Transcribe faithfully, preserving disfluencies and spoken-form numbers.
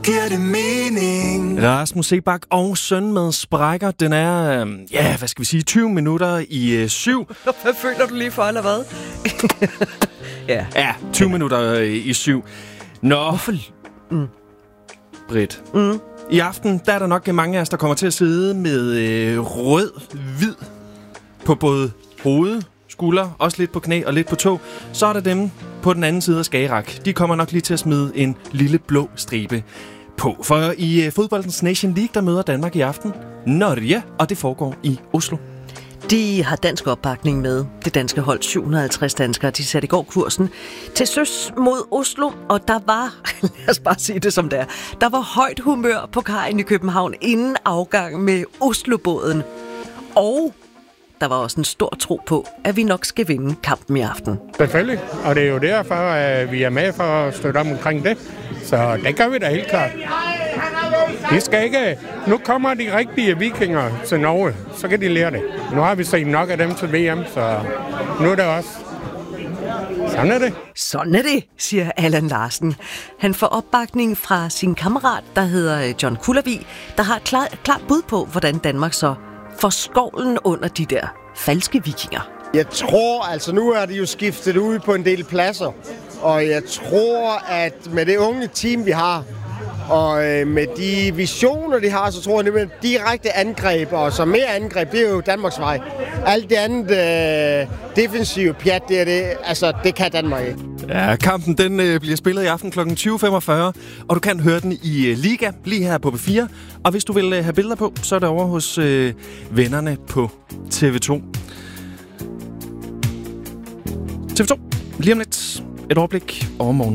giver det mening. Rasmus Seebach og Søn med sprækker. Den er, øh, ja, hvad skal vi sige, tyve minutter i øh, syv. Hvad føler du lige for, eller hvad? ja. ja, tyve minutter øh, i syv. Nå, Hvorfor? Mm. Britt. Mm. I aften, der er der nok mange af os, der kommer til at sidde med øh, rød-hvid på både hoved, skulder, også lidt på knæ og lidt på tå. Så er der dem på den anden side af Skagerrak. De kommer nok lige til at smide en lille blå stribe på. For i øh, fodboldens Nation League, der møder Danmark i aften Norge, og det foregår i Oslo. De har dansk opbakning med. Det danske hold, syv hundrede og halvtreds danskere, de satte i går kursen til søs mod Oslo, og der var, lad os bare sige det som det er, der var højt humør på kajen i København inden afgang med Oslobåden. Og der var også en stor tro på, at vi nok skal vinde kampen i aften. Selvfølgelig, og det er jo derfor, at vi er med for at støtte om omkring det. Så det gør vi da helt klart. De skal ikke... Nu kommer de rigtige vikinger til Norge, så kan de lære det. Nu har vi set nok af dem til V M, så nu er det også. Sådan er det. Sådan er det, siger Allan Larsen. Han får opbakning fra sin kammerat, der hedder John Kullervig, der har et klart, klart bud på, hvordan Danmark så får skovlen under de der falske vikinger. Jeg tror, altså nu er de jo skiftet ud på en del pladser, og jeg tror, at med det unge team, vi har, og med de visioner, de har, så tror jeg, at direkte angreb, og så mere angreb, det er jo Danmarks vej. Alt det andet øh, defensive pjat, det er det, altså det kan Danmark ikke. Ja, kampen den øh, bliver spillet i aften klokken tyve femogfyrre, og du kan høre den i øh, Liga, lige her på B fire. Og hvis du vil øh, have billeder på, så er det over hos øh, vennerne på T V to. T V to, lige om lidt, et overblik over morgen.